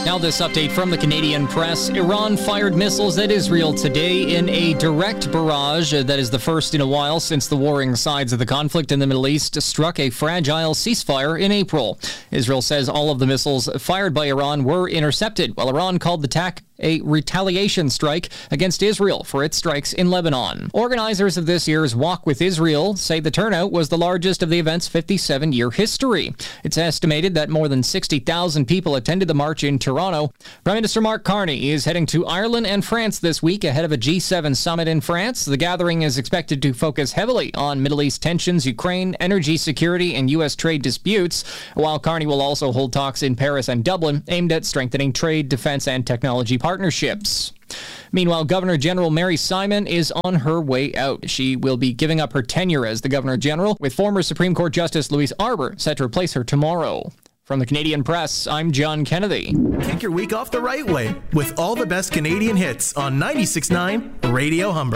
Now this update from the Canadian press. Iran fired missiles at Israel today in a direct barrage that is the first in a while since the warring sides of the conflict in the Middle East struck a fragile ceasefire in April. Israel says all of the missiles fired by Iran were intercepted, while Iran called the attack a retaliation strike against Israel for its strikes in Lebanon. Organizers of this year's Walk with Israel say the turnout was the largest of the event's 57-year history. It's estimated that more than 60,000 people attended the march in Toronto. Prime Minister Mark Carney is heading to Ireland and France this week ahead of a G7 summit in France. The gathering is expected to focus heavily on Middle East tensions, Ukraine, energy security, and U.S. trade disputes, while Carney will also hold talks in Paris and Dublin aimed at strengthening trade, defense, and technology partnerships. Meanwhile, Governor General Mary Simon is on her way out. She will be giving up her tenure as the Governor General, with former Supreme Court Justice Louise Arbour set to replace her tomorrow. From the Canadian Press, I'm John Kennedy. Kick your week off the right way with all the best Canadian hits on 96.9 Radio Humber.